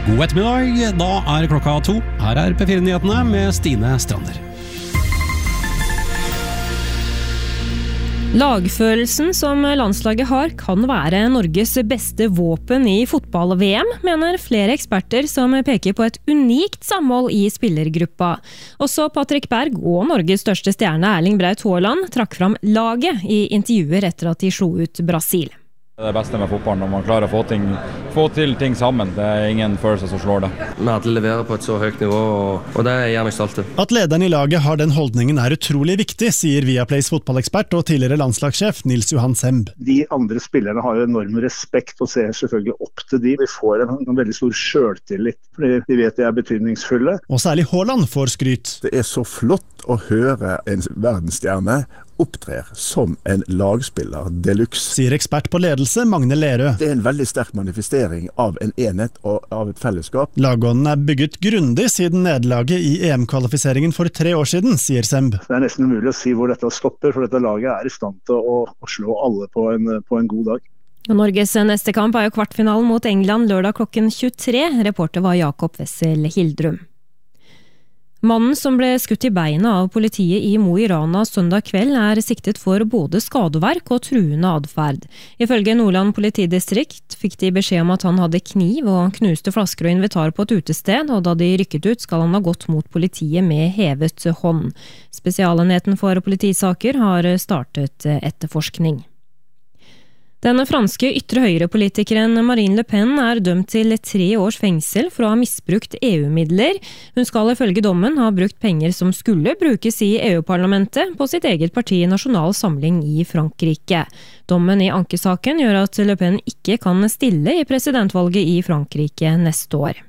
God ettermiddag, da klokka 2. Her P4-nyhetene med Stine Strander. Lagfølelsen som landslaget har kan være Norges beste våpen i fotball-VM, mener flere eksperter som peker på et unikt samhold i spillergruppa. Også Patrick Berg og Norges største stjerne Erling Braut Haaland trakk fram laget i intervjuer etter at de slo ut Brasil. Det beste med fotballen, når man klarer å få til ting sammen. Det ingen følelse som slår det. Vi alle leverer på et så høyt nivå, og det gjør meg stolt. At lederen i laget har den holdningen utrolig viktig, sier Viaplays fotballekspert og tidligere landslagssjef Nils Johan Semb. De andre spillerne har jo enorm respekt og ser selvfølgelig opp til de. Vi får en veldig stor selvtillit, fordi de vet de betydningsfulle. Og særlig Haaland får skryt. Det så flott å høre en verdensstjerne opptrer som en lagspiller deluxe. Sier ekspert på ledelse Magne Lerøe. Det en veldig sterk manifestering av en enhet og av et fellesskap. Lagånden bygget grundig siden nederlaget i EM-kvalifiseringen for 3 år siden, sier Semb. Det nesten umulig å si hvor dette stopper, for dette laget i stand til å slå alle på en god dag. Og Norges neste kamp jo kvartfinalen mot England lørdag klokken 23. Reporter var Jakob Wessel Hildrum. Mannen som ble skutt i beina av politiet i Mo i Rana søndag kveld siktet for både skadeverk og truende adferd. Ifølge Nordland politidistrikt fikk de beskjed om at han hadde kniv og knuste flasker og invitar på et utested, og da de rykket ut skal han ha gått mot politiet med hevet hånd. Spesialenheten for politisaker har startet etterforskning. Den franske ytre høyre-politikeren Marine Le Pen dømt til 3 års fengsel for å ha misbrukt EU-midler. Hun skal ifølge dommen ha brukt penger som skulle brukes i EU-parlamentet på sitt eget parti Nasjonal Samling i Frankrike. Dommen i ankesaken gjør at Le Pen ikke kan stille i presidentvalget i Frankrike neste år.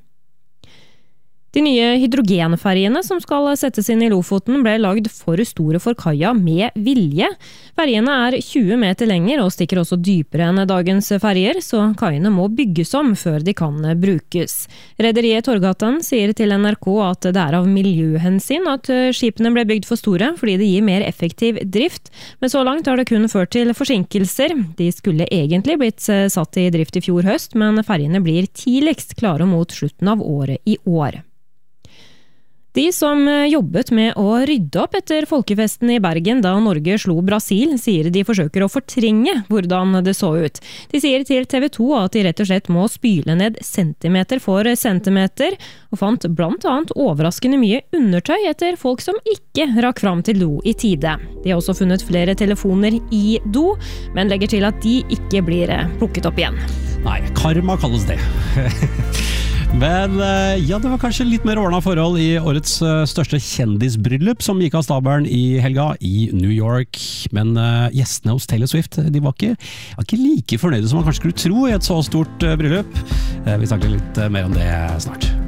De nye hydrogenferjene som skal settes inn i Lofoten ble lagd for store for kaia med vilje. Ferjene 20 meter lenger og stikker også dypere enn dagens ferjer, så kaiene må bygges om før de kan brukes. Rederiet Torgatan sier til NRK at det av miljøhensyn at skipene ble bygd for store, fordi det gir mer effektiv drift. Men så langt har det kun ført til forsinkelser. De skulle egentlig blitt satt i drift i fjor høst, men ferjene blir tidligst klare mot slutten av året i år. De som jobbet med å rydde opp etter folkefesten i Bergen da Norge slo Brasil, sier de forsøker å fortrenge hvordan det så ut. De sier til TV 2 at de rett og slett må spyle ned centimeter for centimeter, og fant blant annet overraskende mye undertøy etter folk som ikke rakk fram til do i tide. De har også funnet flere telefoner i do, men legger til at de ikke blir plukket opp igjen. Nei, karma kalles det. Men ja, det var kanskje litt mer ordnet forhold i årets største kjendisbryllup som gikk av stabelen i helga i New York. Men gjestene hos Taylor Swift, de var ikke like fornøyde som man kanskje skulle tro i et så stort bryllup. Vi snakker litt mer om det snart.